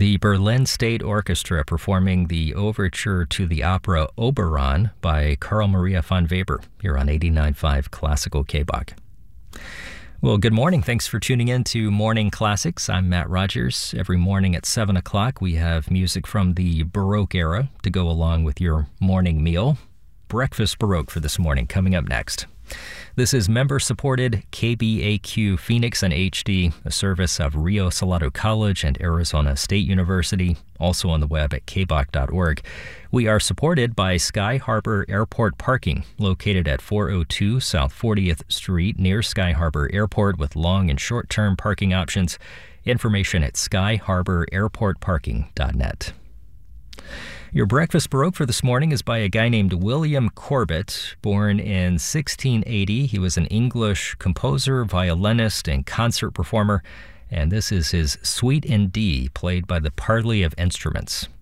The Berlin State Orchestra performing the overture to the opera Oberon by Carl Maria von Weber here on 89.5 Classical KBOK. Well, good morning. Thanks for tuning in to Morning Classics. I'm Matt Rogers. Every morning at 7 o'clock, we have music from the Baroque era to go along with your morning meal. Breakfast Baroque for this morning, coming up next. This is member-supported KBAQ Phoenix and HD, a service of Rio Salado College and Arizona State University, also on the web at kbok.org. We are supported by Sky Harbor Airport Parking, located at 402 South 40th Street near Sky Harbor Airport with long and short-term parking options. Information at skyharbor.airportparking.net. Your Breakfast Baroque for this morning is by a guy named William Corbett. Born in 1680, he was an English composer, violinist, and concert performer, and this is his Suite in D, played by the Parley of Instruments.